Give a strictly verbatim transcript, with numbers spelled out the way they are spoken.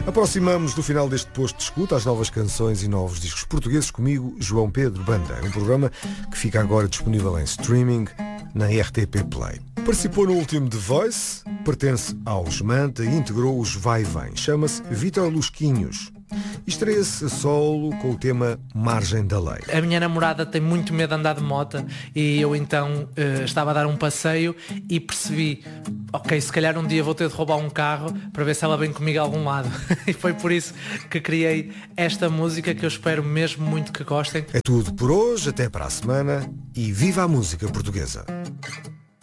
Aproximamos do final deste posto de escuta às novas canções e novos discos portugueses comigo, João Pedro Banda. Um programa que fica agora disponível em streaming na R T P Play. Participou no último The Voice, pertence aos Manta e integrou os Vai e Vem. Chama-se Vítor Lusquinhos. E estreia-se a solo com o tema Margem da Lei. A minha namorada tem muito medo de andar de moto e eu então uh, estava a dar um passeio e percebi, ok, se calhar um dia vou ter de roubar um carro para ver se ela vem comigo a algum lado. E foi por isso que criei esta música que eu espero mesmo muito que gostem. É tudo por hoje, até para a semana e viva a música portuguesa.